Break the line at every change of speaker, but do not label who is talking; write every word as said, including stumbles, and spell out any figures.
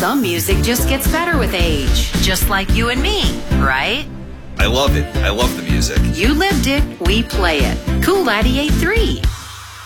Some music just gets better with age, just like you and me, right?
I love it. I love the music.
You lived it, we play it. Cool ninety-eight point three.